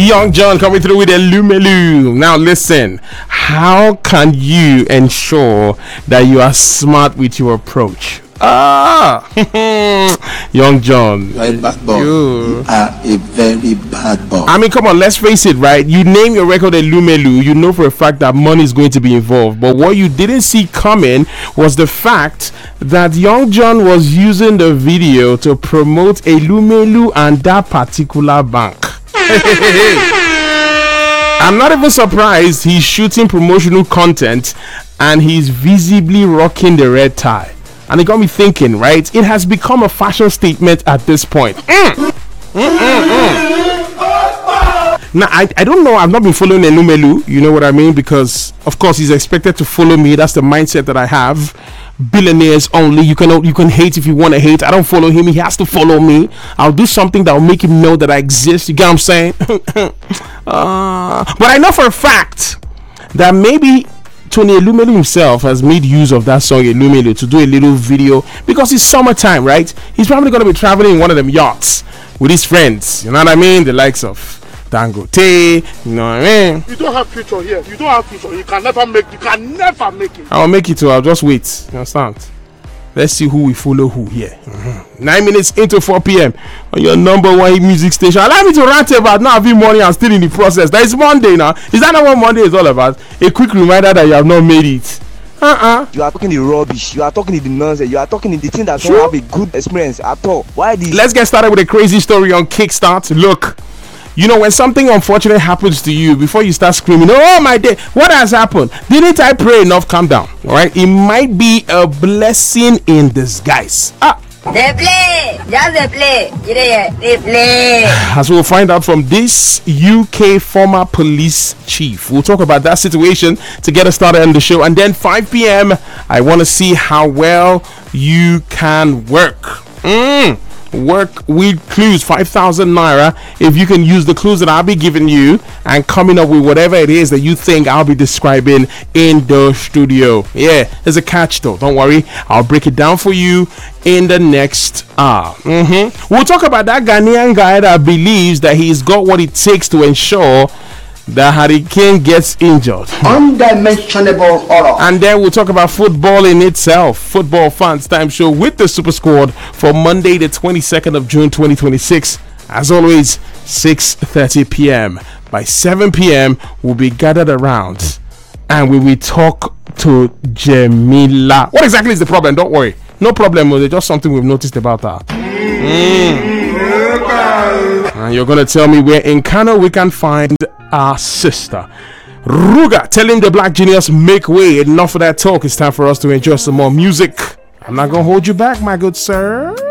Young John coming through with a Lumelu. Now listen, how can you ensure that you are smart with your approach? Young John, you are a bad boy. You are a very bad boy. I mean, come on, let's face it, right? You name your record a Lumelu, you know for a fact that money is going to be involved. But what you didn't see coming was the fact that Young John was using the video to promote a Lumelu and that particular bank. I'm not even surprised he's shooting promotional content and he's visibly rocking the red tie. And it got me thinking, right? It has become a fashion statement at this point. Now, I don't know. I've not been following Enumelu. You know what I mean? Because, of course, he's expected to follow me. That's the mindset that I have. Billionaires only. You can hate if you want to hate. I don't follow him. He has to follow me. I'll do something that will make him know that I exist. You get what I'm saying? But I know for a fact that maybe Tony Elumelu himself has made use of that song Elumelu to do a little video because it's summertime, right? He's probably going to be traveling in one of them yachts with his friends, you know what I mean? The likes of Dangote, you know what I mean? You don't have future here. You don't have future. You can never make it. I'll make it too. I'll just wait. You understand? Let's see who we follow who here. 9 minutes into 4 p.m. on your number one music station. Allow me to rant about not having money and still in the process. That is Monday now. Is that not what Monday is all about? A quick reminder that you have not made it. You are talking the rubbish. You are talking the nonsense. You are talking the thing that don't have a good experience at all. Why this? Let's get started with a crazy story on Kickstart. Look, you know, when something unfortunate happens to you, before you start screaming, oh my day, what has happened? Didn't I pray enough? Calm down. All right, it might be a blessing in disguise. They play, just they play. They play. As we'll find out from this UK former police chief. We'll talk about that situation to get us started on the show. And then 5 p.m. I want to see how well you can work. Work with clues, 5,000 naira if you can use the clues that I'll be giving you and coming up with whatever it is that you think I'll be describing in the studio. Yeah, there's a catch though, don't worry, I'll break it down for you in the next hour. We'll talk about that Ghanaian guy that believes that he's got what it takes to ensure that Harry Kane gets injured. Undimensionable horror. And then we'll talk about football in itself. Football Fans Time Show with the Super Squad for Monday, the 22nd of June, 2026. As always, 6:30 p.m. By 7 p.m., we'll be gathered around and we will talk to Jamila. What exactly is the problem? Don't worry. No problem. It's just something we've noticed about her. And you're going to tell me where in Kano we can find our sister Ruga, telling the Black Genius make way. Enough of that talk. It's time for us to enjoy some more music. I'm not gonna hold you back, my good sir.